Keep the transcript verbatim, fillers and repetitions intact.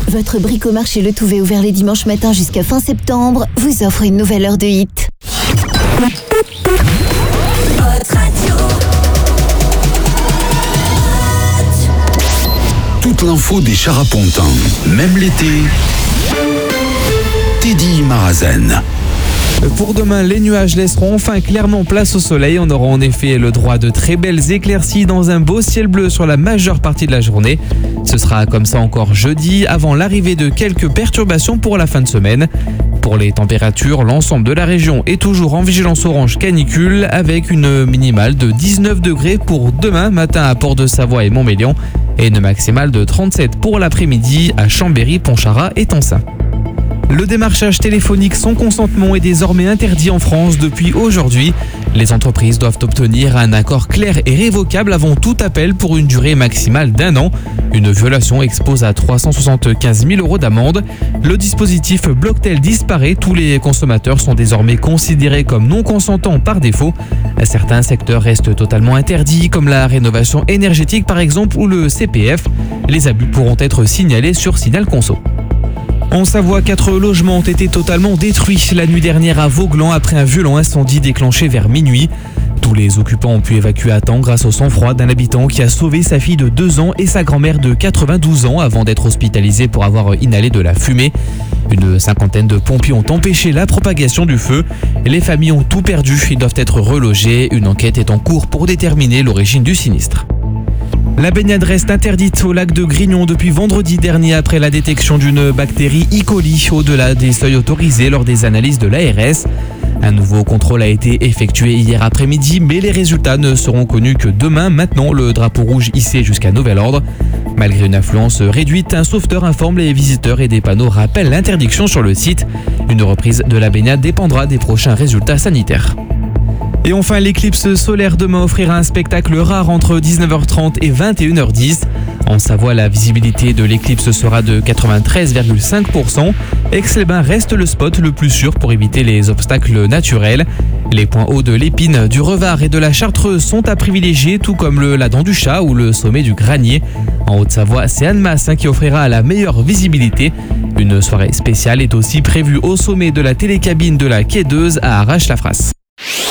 Votre bricomarché Le Touvet ouvert les dimanches matins jusqu'à fin septembre vous offre une nouvelle heure de hit. Toute l'info des Charapontins, même l'été. Teddy Marazen. Pour demain, les nuages laisseront enfin clairement place au soleil. On aura en effet le droit de très belles éclaircies dans un beau ciel bleu sur la majeure partie de la journée. Ce sera comme ça encore jeudi, avant l'arrivée de quelques perturbations pour la fin de semaine. Pour les températures, l'ensemble de la région est toujours en vigilance orange canicule avec une minimale de dix-neuf degrés pour demain matin à Port-de-Savoie et Montmélian et une maximale de trente-sept pour l'après-midi à Chambéry, Pontcharrat et Tencin. Le démarchage téléphonique sans consentement est désormais interdit en France depuis aujourd'hui. Les entreprises doivent obtenir un accord clair et révocable avant tout appel pour une durée maximale d'un an. Une violation expose à trois cent soixante-quinze mille euros d'amende. Le dispositif Blocktel disparaît. Tous les consommateurs sont désormais considérés comme non consentants par défaut. Certains secteurs restent totalement interdits, comme la rénovation énergétique par exemple ou le C P F. Les abus pourront être signalés sur Signal Conso. En Savoie, quatre logements ont été totalement détruits la nuit dernière à Vauglan après un violent incendie déclenché vers minuit. Tous les occupants ont pu évacuer à temps grâce au sang-froid d'un habitant qui a sauvé sa fille de deux ans et sa grand-mère de quatre-vingt-douze ans avant d'être hospitalisés pour avoir inhalé de la fumée. Une cinquantaine de pompiers ont empêché la propagation du feu. Les familles ont tout perdu, ils doivent être relogés. Une enquête est en cours pour déterminer l'origine du sinistre. La baignade reste interdite au lac de Grignon depuis vendredi dernier après la détection d'une bactérie E. coli au-delà des seuils autorisés lors des analyses de l'A R S. Un nouveau contrôle a été effectué hier après-midi, mais les résultats ne seront connus que demain. Maintenant, le drapeau rouge hissé jusqu'à nouvel ordre. Malgré une affluence réduite, un sauveteur informe les visiteurs et des panneaux rappellent l'interdiction sur le site. Une reprise de la baignade dépendra des prochains résultats sanitaires. Et enfin, l'éclipse solaire demain offrira un spectacle rare entre dix-neuf heures trente et vingt et une heures dix. En Savoie, la visibilité de l'éclipse sera de quatre-vingt-treize virgule cinq pour cent. Aix-les-Bains reste le spot le plus sûr pour éviter les obstacles naturels. Les points hauts de l'Épine, du Revard et de la Chartreuse sont à privilégier, tout comme le la Dent du Chat ou le sommet du Granier. En Haute-Savoie, c'est Annemasse qui offrira la meilleure visibilité. Une soirée spéciale est aussi prévue au sommet de la télécabine de la Quai d'Euse à Arrache-la-Frasse.